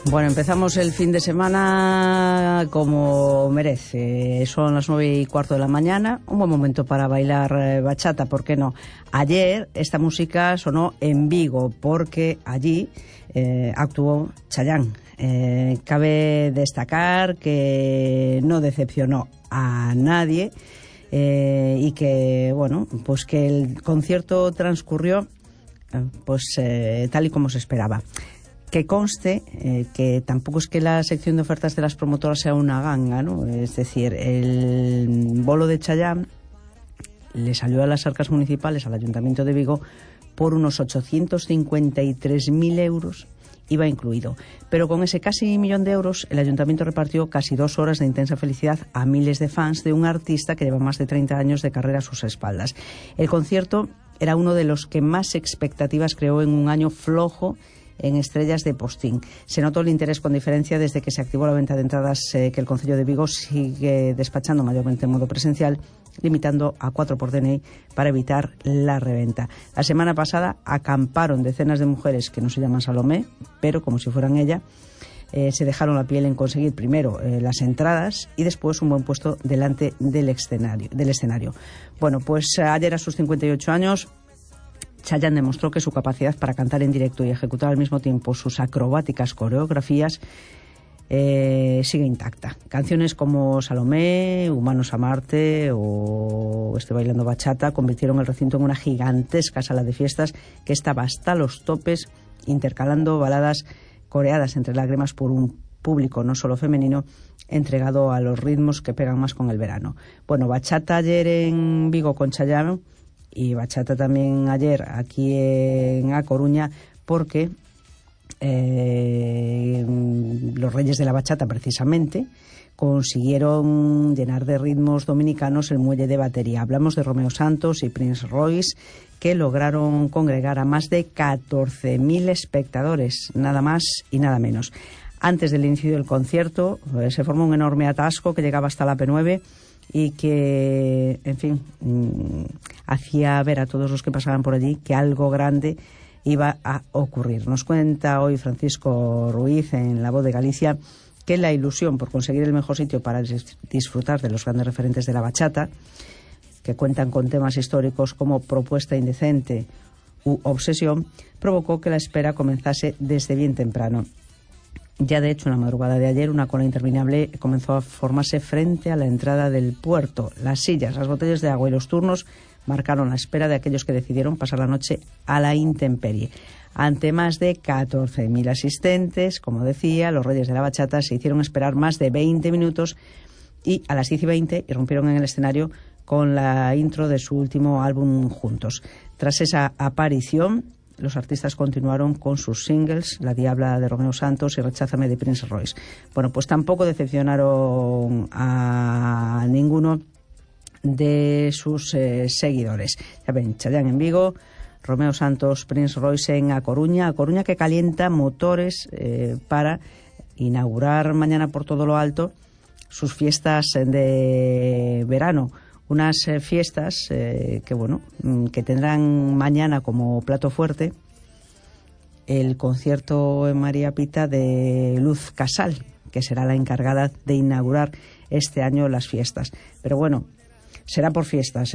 Bueno, empezamos el fin de semana como merece. Son las 9:15 de la mañana. Un buen momento para bailar bachata, ¿por qué no? Ayer esta música sonó en Vigo porque allí actuó Chayanne. Cabe destacar que no decepcionó a nadie y que, bueno, pues que el concierto transcurrió tal y como se esperaba. Que conste que tampoco es que la sección de ofertas de las promotoras sea una ganga, ¿no? Es decir, el bolo de Chayanne le salió a las arcas municipales, al Ayuntamiento de Vigo, por unos 853.000 euros, IVA incluido. Pero con ese casi 1.000.000 de euros, el Ayuntamiento repartió casi 2 horas de intensa felicidad a miles de fans de un artista que lleva más de 30 años de carrera a sus espaldas. El concierto era uno de los que más expectativas creó en un año flojo en estrellas de postín. Se notó el interés con diferencia desde que se activó la venta de entradas que el Concello de Vigo sigue despachando mayormente en modo presencial, limitando a 4 por DNI para evitar la reventa. La semana pasada acamparon decenas de mujeres que no se llaman Salomé, pero como si fueran ella, se dejaron la piel en conseguir primero las entradas y después un buen puesto delante del escenario. Bueno, pues ayer a sus 58 años, Chayanne demostró que su capacidad para cantar en directo y ejecutar al mismo tiempo sus acrobáticas coreografías sigue intacta. Canciones como Salomé, Humanos a Marte o Estoy bailando bachata convirtieron el recinto en una gigantesca sala de fiestas que estaba hasta los topes, intercalando baladas coreadas entre lágrimas por un público no solo femenino entregado a los ritmos que pegan más con el verano. Bueno, bachata ayer en Vigo con Chayanne y bachata también ayer aquí en A Coruña, porque los Reyes de la Bachata precisamente consiguieron llenar de ritmos dominicanos el muelle de Batería. Hablamos de Romeo Santos y Prince Royce, que lograron congregar a más de 14.000 espectadores, nada más y nada menos. Antes del inicio del concierto se formó un enorme atasco que llegaba hasta la P9 y que, en fin, hacía ver a todos los que pasaban por allí que algo grande iba a ocurrir. Nos cuenta hoy Francisco Ruiz en La Voz de Galicia que la ilusión por conseguir el mejor sitio para disfrutar de los grandes referentes de la bachata, que cuentan con temas históricos como Propuesta Indecente u Obsesión, provocó que la espera comenzase desde bien temprano. Ya de hecho, en la madrugada de ayer, una cola interminable comenzó a formarse frente a la entrada del puerto. Las sillas, las botellas de agua y los turnos marcaron la espera de aquellos que decidieron pasar la noche a la intemperie. Ante más de 14.000 asistentes, como decía, los Reyes de la Bachata se hicieron esperar más de 20 minutos y a las 10:20 irrumpieron en el escenario con la intro de su último álbum juntos. Tras esa aparición, los artistas continuaron con sus singles, La Diabla de Romeo Santos y Recházame de Prince Royce. Bueno, pues tampoco decepcionaron a ninguno de sus seguidores. Ya ven, Chayanne en Vigo, Romeo Santos, Prince Royce en A Coruña que calienta motores para inaugurar mañana por todo lo alto sus fiestas de verano. Unas fiestas que tendrán mañana como plato fuerte el concierto en María Pita de Luz Casal, que será la encargada de inaugurar este año las fiestas. Pero bueno, será por fiestas,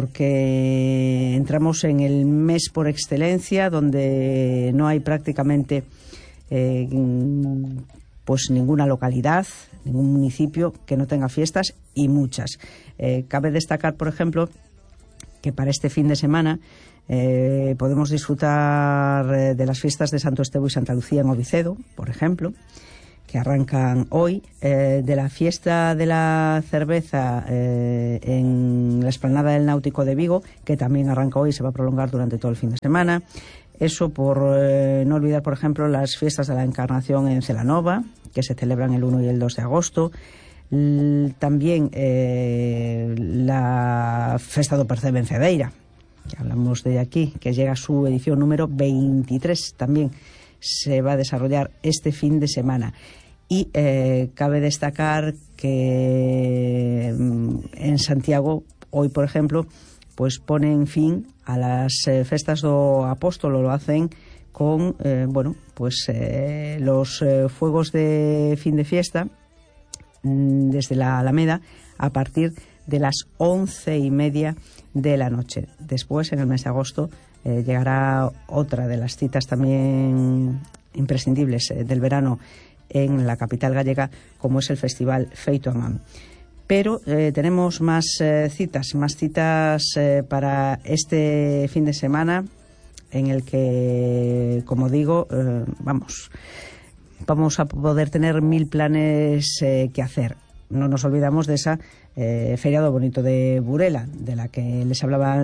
porque entramos en el mes por excelencia, donde no hay prácticamente ninguna localidad, ningún municipio que no tenga fiestas, y muchas. Cabe destacar, por ejemplo, que para este fin de semana podemos disfrutar de las fiestas de Santo Estevo y Santa Lucía en Ovicedo, por ejemplo, que arrancan hoy, de la fiesta de la cerveza en la explanada del Náutico de Vigo, que también arranca hoy y se va a prolongar durante todo el fin de semana. Eso por no olvidar, por ejemplo, las fiestas de la Encarnación en Celanova, que se celebran el 1 y el 2 de agosto. También la Festa do Percebe en Cedeira, que hablamos de aquí, que llega a su edición número 23, también se va a desarrollar este fin de semana. Y cabe destacar que en Santiago, hoy por ejemplo, pues ponen fin a las festas do Apóstolo, lo hacen con los fuegos de fin de fiesta desde la Alameda a partir de las 11:30 de la noche. Después, en el mes de agosto, llegará otra de las citas también imprescindibles del verano en la capital gallega, como es el Festival Feito a Man. Pero tenemos más citas para este fin de semana, en el que, como digo, vamos a poder tener 1000 planes que hacer. No nos olvidamos de esa Feria do Bonito de Burela, de la que les hablaba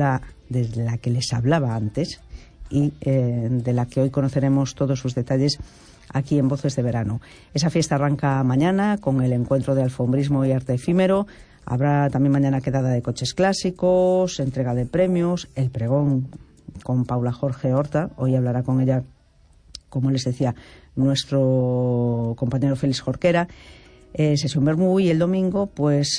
antes, y de la que hoy conoceremos todos sus detalles aquí en Voces de Verano. Esa fiesta arranca mañana con el encuentro de alfombrismo y arte efímero. Habrá también mañana quedada de coches clásicos, entrega de premios, el pregón con Paula Jorge Horta. Hoy hablará con ella, como les decía, nuestro compañero Félix Jorquera. Sesión vermú, y el domingo pues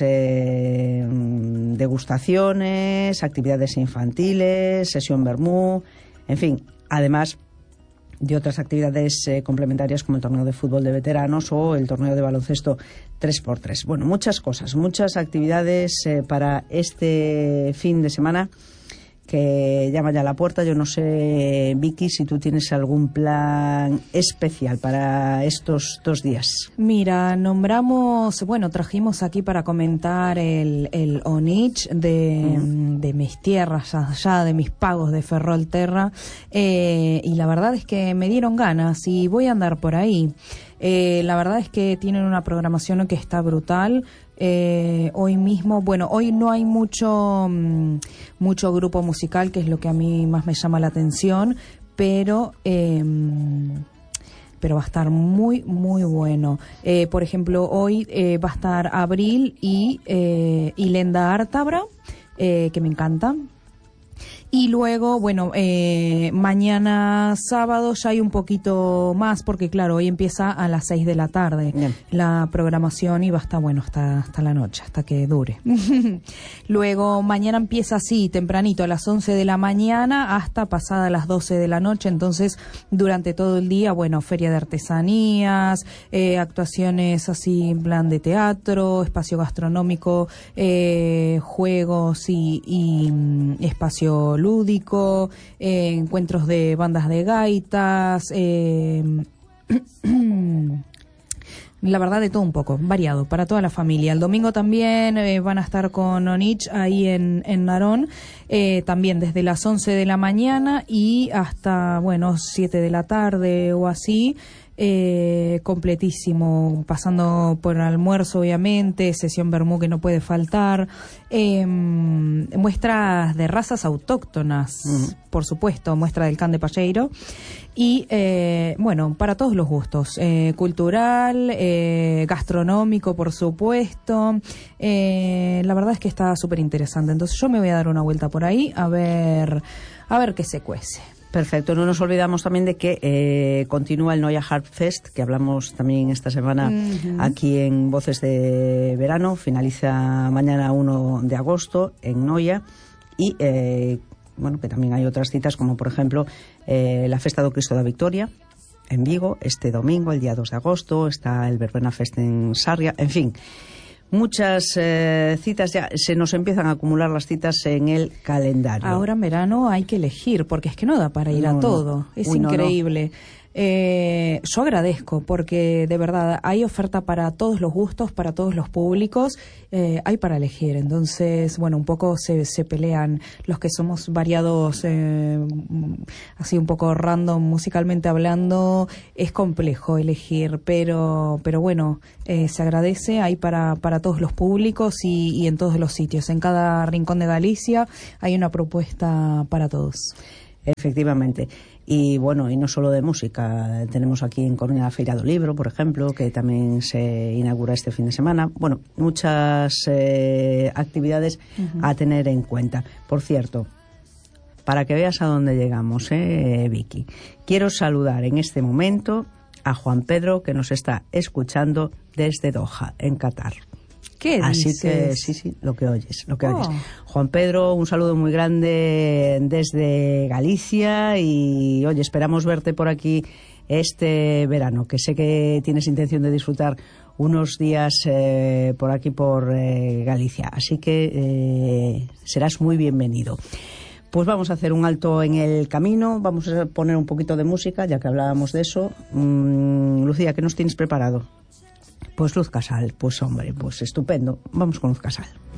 degustaciones, actividades infantiles, sesión vermú, en fin, además de otras actividades complementarias como el torneo de fútbol de veteranos o el torneo de baloncesto 3x3. Bueno, muchas cosas, muchas actividades para este fin de semana que llama ya a la puerta. Yo no sé, Vicky, si tú tienes algún plan especial para estos 2 días. Mira, trajimos aquí para comentar el Onich de mis tierras allá, de mis pagos de Ferrolterra, y la verdad es que me dieron ganas y voy a andar por ahí. La verdad es que tienen una programación que está brutal. Hoy mismo, hoy no hay mucho grupo musical, que es lo que a mí más me llama la atención, pero va a estar muy, muy bueno. Por ejemplo, hoy va a estar Abril y Lenda Ártabra, que me encanta. Y luego, mañana sábado ya hay un poquito más, porque claro, hoy empieza a las 6 de la tarde. Bien. La programación, y va a estar hasta la noche, hasta que dure. Luego mañana empieza así, tempranito, a las 11 de la mañana hasta pasada las 12 de la noche. Entonces, durante todo el día, feria de artesanías, actuaciones así en plan de teatro, espacio gastronómico, juegos y espacio lúdico, encuentros de bandas de gaitas, la verdad de todo un poco, variado, para toda la familia. El domingo también van a estar con Onich ahí en Narón, también desde las 11 de la mañana y hasta, 7 de la tarde o así. Completísimo, pasando por almuerzo, obviamente, sesión vermú que no puede faltar, muestras de razas autóctonas, por supuesto, muestra del can de Palleiro, y para todos los gustos, cultural, gastronómico, por supuesto. La verdad es que está súper interesante. Entonces yo me voy a dar una vuelta por ahí a ver qué se cuece. Perfecto. No nos olvidamos también de que continúa el Noia Harp Fest, que hablamos también esta semana aquí en Voces de Verano. Finaliza mañana 1 de agosto en Noia. Y que también hay otras citas, como por ejemplo la Festa do Cristo da Victoria en Vigo este domingo, el día 2 de agosto. Está el Verbena Fest en Sarria. En fin, muchas citas, ya se nos empiezan a acumular las citas en el calendario. Ahora en verano hay que elegir, porque es que no da para ir a todo. Es increíble. Yo agradezco, porque de verdad hay oferta para todos los gustos, para todos los públicos, hay para elegir. Entonces, un poco se pelean los que somos variados, así un poco random musicalmente hablando. Es complejo elegir, pero se agradece. Hay para todos los públicos y en todos los sitios. En cada rincón de Galicia hay una propuesta para todos. Efectivamente. Y y no solo de música, tenemos aquí en Coruña la Feira do Libro, por ejemplo, que también se inaugura este fin de semana. Muchas actividades a tener en cuenta. Por cierto, para que veas a dónde llegamos, Vicky, quiero saludar en este momento a Juan Pedro, que nos está escuchando desde Doha, en Qatar. ¿Qué Así dices? que sí, lo que oyes. Juan Pedro, un saludo muy grande desde Galicia y, oye, esperamos verte por aquí este verano, que sé que tienes intención de disfrutar unos días por aquí, por Galicia. Así que serás muy bienvenido. Pues vamos a hacer un alto en el camino, vamos a poner un poquito de música, ya que hablábamos de eso. Lucía, ¿qué nos tienes preparado? Pues Luz Casal, pues hombre, pues estupendo. Vamos con Luz Casal.